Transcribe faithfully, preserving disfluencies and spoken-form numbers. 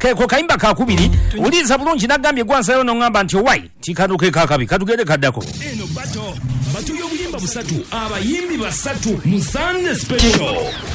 ko kayimba kakubiri uliza bulungi nagambye gwansayo nongamba nti owai tikanuke kakabi katugende kaddako eno bato bato y'obuyimba busatu abayimbi basatu mu Sunday special